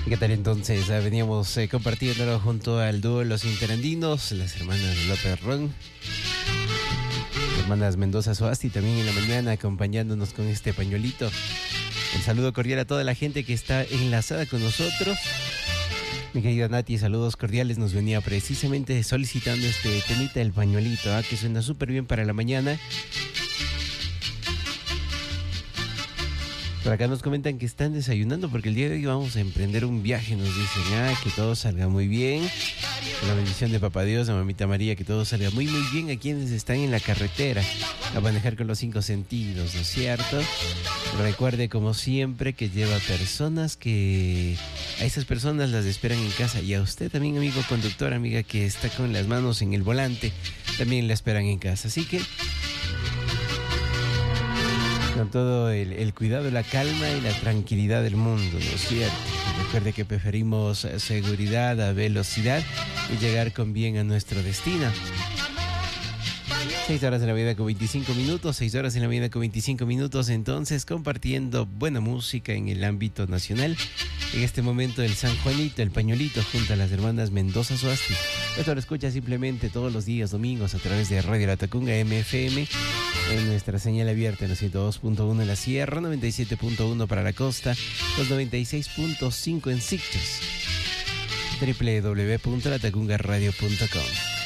¿Qué tal entonces? Veníamos compartiéndolo junto al dúo Los Interandinos, las hermanas López Ron, las hermanas Mendoza Soasti, también en la mañana acompañándonos con este pañuelito. Un saludo cordial a toda la gente que está enlazada con nosotros. Mi querida Nati, saludos cordiales. Nos venía precisamente solicitando este temita, el pañuelito, que suena súper bien para la mañana. Por acá nos comentan que están desayunando porque el día de hoy vamos a emprender un viaje. Nos dicen, que todo salga muy bien. Con la bendición de Papá Dios, de Mamita María, que todo salga muy muy bien a quienes están en la carretera a manejar con los 5 sentidos, ¿no es cierto? Recuerde, como siempre, que lleva personas que a esas personas las esperan en casa, y a usted también, amigo conductor, amiga que está con las manos en el volante, también la esperan en casa. Así que con todo el cuidado, la calma y la tranquilidad del mundo, ¿no es cierto? Recuerde que preferimos seguridad a velocidad y llegar con bien a nuestro destino. 6 horas en la mañana con 25 minutos, 6 horas en la mañana con 25 minutos, entonces compartiendo buena música en el ámbito nacional. En este momento el San Juanito, el pañuelito, junto a las hermanas Mendoza Soasti. Esto lo escucha simplemente todos los días domingos a través de Radio La Tacunga MFM, en nuestra señal abierta en la 102.1 en la Sierra, 97.1 para la costa, los 96.5 en Sitges, www.latacungaradio.com.